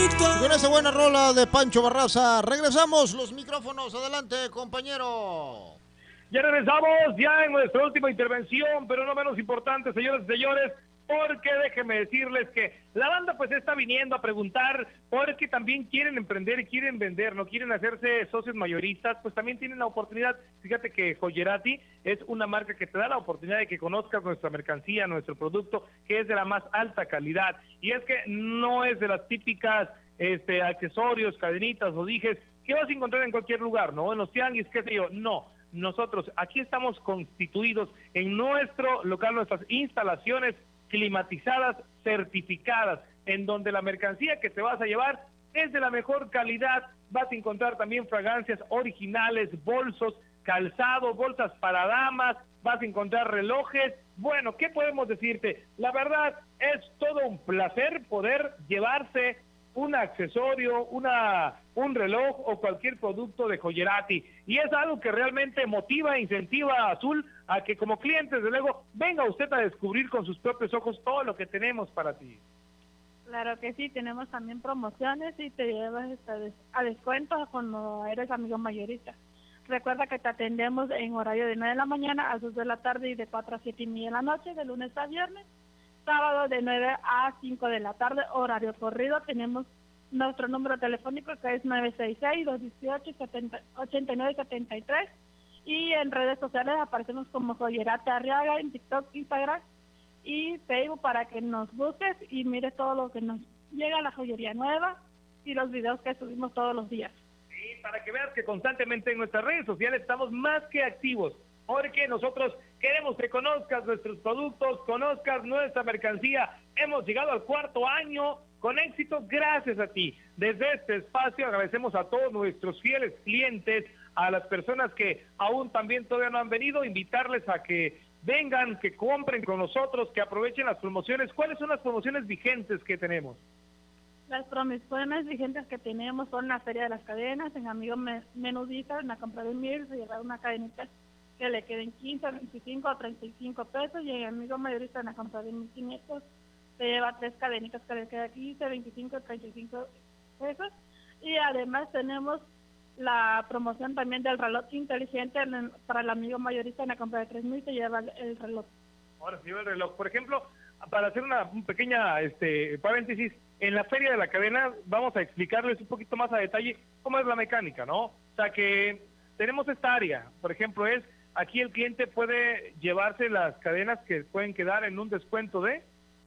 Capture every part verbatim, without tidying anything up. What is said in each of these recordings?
Y con esa buena rola de Pancho Barraza, regresamos los micrófonos. Adelante, compañero. Ya regresamos, ya en nuestra última intervención, pero no menos importante, señores y señores, porque déjenme decirles que la banda pues está viniendo a preguntar porque también quieren emprender y quieren vender, no quieren hacerse socios mayoristas, pues también tienen la oportunidad. Fíjate que Joyerati es una marca que te da la oportunidad de que conozcas nuestra mercancía, nuestro producto, que es de la más alta calidad, y es que no es de las típicas este accesorios, cadenitas o dijes que vas a encontrar en cualquier lugar, ¿no? En los tianguis, qué sé yo, no. Nosotros aquí estamos constituidos en nuestro local, nuestras instalaciones climatizadas, certificadas, en donde la mercancía que te vas a llevar es de la mejor calidad. Vas a encontrar también fragancias originales, bolsos, calzado, bolsas para damas, vas a encontrar relojes. Bueno, ¿qué podemos decirte? La verdad es todo un placer poder llevarse un accesorio, una un reloj o cualquier producto de Joyerati, y es algo que realmente motiva e incentiva a Azul a que como clientes de luego venga usted a descubrir con sus propios ojos todo lo que tenemos para ti. Claro que sí, tenemos también promociones y te llevas a, des a descuentos cuando eres amigo mayorista. Recuerda que te atendemos en horario de nueve de la mañana a dos de la tarde y de cuatro a siete y media de la noche, de lunes a viernes. Sábado de nueve a cinco de la tarde, horario corrido. Tenemos nuestro número telefónico que es nueve seis seis, dos uno ocho, ocho nueve siete tres, y en redes sociales aparecemos como Joyerati Arriaga en TikTok, Instagram y Facebook para que nos busques y mires todo lo que nos llega a la joyería nueva y los videos que subimos todos los días. Sí, para que veas que constantemente en nuestras redes sociales estamos más que activos, porque nosotros queremos que conozcas nuestros productos, conozcas nuestra mercancía. Hemos llegado al cuarto año con éxito gracias a ti. Desde este espacio agradecemos a todos nuestros fieles clientes, a las personas que aún también todavía no han venido, invitarles a que vengan, que compren con nosotros, que aprovechen las promociones. ¿Cuáles son las promociones vigentes que tenemos? Las promociones vigentes que tenemos son la Feria de las Cadenas, en Amigo Menudista, en la compra de mil, se lleva una cadenita que le queden quince, veinticinco o treinta y cinco pesos, y en Amigo Mayorista en la compra de mil quinientos se lleva tres cadenitas que le queda quince, veinticinco o treinta y cinco pesos. Y además tenemos la promoción también del reloj inteligente en, para el amigo mayorista en la compra de tres mil se lleva el, el reloj. Ahora se lleva el reloj. Por ejemplo, para hacer una un pequeña este paréntesis, en la Feria de la Cadena vamos a explicarles un poquito más a detalle cómo es la mecánica, ¿no? O sea que tenemos esta área, por ejemplo, es aquí el cliente puede llevarse las cadenas que pueden quedar en un descuento de...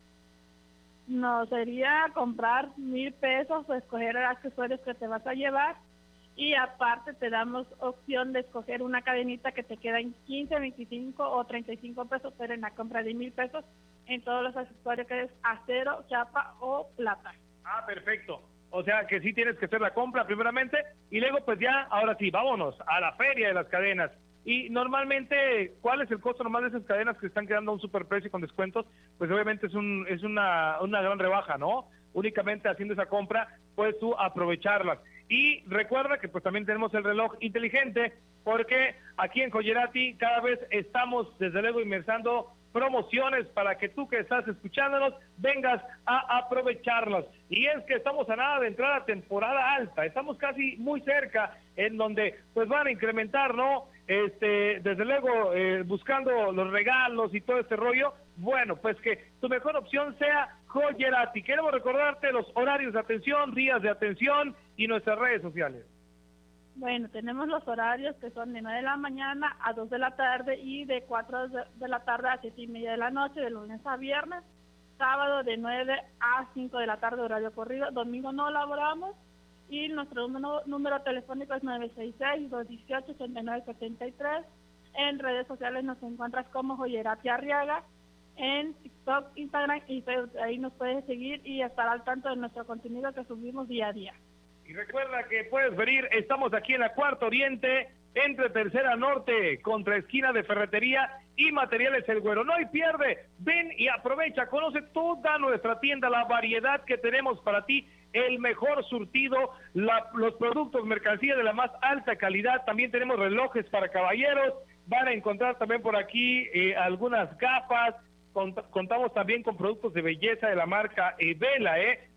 No, sería comprar mil pesos o escoger los accesorios que te vas a llevar, y aparte te damos opción de escoger una cadenita que te queda en quince, veinticinco o treinta y cinco pesos, pero en la compra de mil pesos en todos los accesorios que es acero, chapa o plata. Ah, perfecto. O sea que sí tienes que hacer la compra primeramente y luego pues ya, ahora sí, vámonos a la Feria de las Cadenas. Y normalmente, ¿cuál es el costo normal de esas cadenas que están quedando a un superprecio con descuentos? Pues obviamente es un es una, una gran rebaja, ¿no? Únicamente haciendo esa compra puedes tú aprovecharlas. Y recuerda que pues también tenemos el reloj inteligente, porque aquí en Joyerati cada vez estamos desde luego inmersando promociones para que tú que estás escuchándonos vengas a aprovecharlas. Y es que estamos a nada de entrar a temporada alta, estamos casi muy cerca, en donde pues van a incrementar, ¿no? Este, desde luego eh, buscando los regalos y todo este rollo. Bueno, pues que tu mejor opción sea Joyerati. Queremos recordarte los horarios de atención, días de atención y nuestras redes sociales. Bueno, tenemos los horarios que son de nueve de la mañana a dos de la tarde y de cuatro de la tarde a siete y media de la noche, de lunes a viernes. Sábado de nueve a cinco de la tarde, horario corrido. Domingo no laboramos y nuestro número, número telefónico es nueve seis seis, dos uno ocho, ocho nueve siete tres. En redes sociales nos encuentras como Joyerati Arriaga, en TikTok, Instagram y Facebook. Ahí nos puedes seguir y estar al tanto de nuestro contenido que subimos día a día. Y recuerda que puedes venir, estamos aquí en la Cuarta Oriente, entre Tercera Norte, contra esquina de Ferretería y Materiales El Güero. No hay pierde, ven y aprovecha, conoce toda nuestra tienda, la variedad que tenemos para ti, el mejor surtido, la, los productos, mercancía de la más alta calidad. También tenemos relojes para caballeros, van a encontrar también por aquí eh, algunas gafas. Cont- contamos también con productos de belleza de la marca eh, Vela, ¿eh?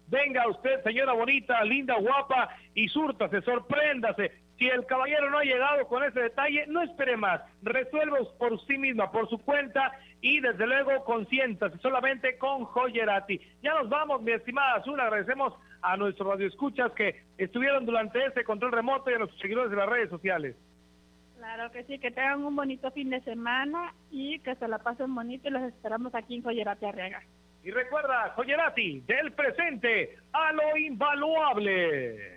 Venga usted, señora bonita, linda, guapa, y súrtase, sorpréndase. Si el caballero no ha llegado con ese detalle, no espere más. Resuelva por sí misma, por su cuenta, y desde luego consiéntase solamente con Joyerati. Ya nos vamos, mi estimada Azul. Agradecemos a nuestros radioescuchas que estuvieron durante este control remoto y a nuestros seguidores de las redes sociales. Claro que sí, que tengan un bonito fin de semana y que se la pasen bonito, y los esperamos aquí en Joyerati Arriaga. Y recuerda, Joyerati, del presente a lo invaluable.